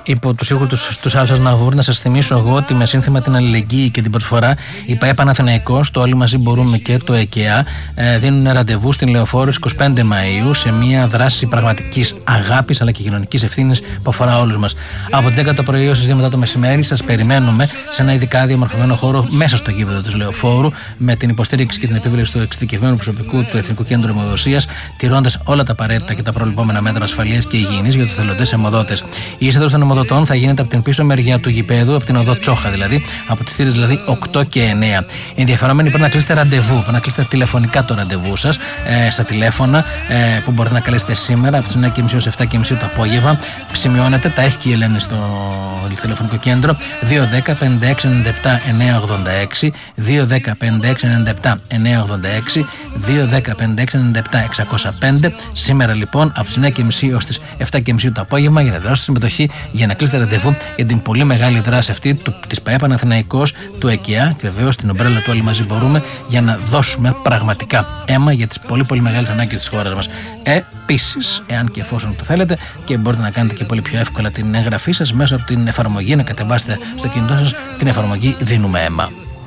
Υπό τους ήχους του Σάλσας Ναβούρ, να σας θυμίσω εγώ ότι με σύνθημα την αλληλεγγύη και την προσφορά, η ΠαΕ Παναθηναϊκός, το Όλοι Μαζί Μπορούμε και το ΕΚΕΑ δίνουν ραντεβού στην Λεωφόρο 25 Μαΐου σε μια δράση πραγματικής αγάπης αλλά και κοινωνικής ευθύνης που αφορά όλους μας. Από τις 10 το πρωί έως τις 2 μετά το μεσημέρι σας περιμένουμε σε ένα ειδικά διαμορφωμένο χώρο μέσα στο γήπεδο της Λεωφόρου, με την υποστήριξη και την επίβλεψη του εξειδικευμένου προσωπικού του Εθνικού Κέντρου Αιμοδοσίας, τηρώντας όλα τα απαραίτητα και τα προληπόμενα μέτρα ασφαλείας και υγιεινής για τους θελοντές αιμοδότες. Η είσοδος των αιμοδοτών θα γίνεται από την πίσω μεριά του γηπέδου, από την οδό Τσόχα δηλαδή, από τις θύρες δηλαδή 8 και 9. Οι ενδιαφερόμενοι πρέπει να κλείσετε ραντεβού, πρέπει να κλείσετε τηλεφωνικά το ραντεβού σας στα τηλέφωνα που μπορείτε να καλέσετε σήμερα από τις 9.30 έως 7.30 το απόγευμα. Σημειώνετε, τα έχει και η Ελένη στο τηλεφωνικό κέντρο 210 56 97 986, 210 56 97 986, 210 56 97 605. Σήμερα λοιπόν από τις 9.30 έως τις 7.30 το απόγευμα για να δώσετε συμμετοχή, για να κλείσετε ραντεβού για την πολύ μεγάλη δράση αυτή της ΠαΕ Παναθηναϊκός, του ΕΚΕΑ και βεβαίως την ομπρέλα του Όλοι Μαζί Μπορούμε, για να δώσουμε πραγματικά αίμα για τις πολύ πολύ μεγάλες ανάγκες της χώρας μας. Επίσης, εάν και εφόσον το θέλετε, και μπορείτε να κάνετε και πολύ πιο εύκολα την εγγραφή σας μέσω από την εφαρμογή, να κατεβάσετε στο κινητό σας την εφαρμογή Δίνουμε Αίμα.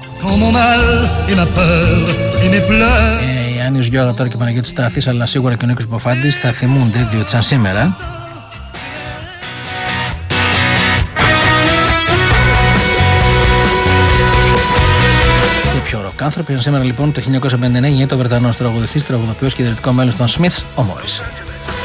Οι Άννης Γιώργα τώρα και Παναγιώτης Σταθής, αλλά σίγουρα και ο Νίκος Ποφάντης θα θυμούνται, διότι σαν σήμερα άνθρωποι. Σήμερα λοιπόν το 1959 γεννιέται ο Βρετανός τραγουδιστής, τραγουδοποιός και ιδρυτικό μέλος των Smiths, ο Morrissey.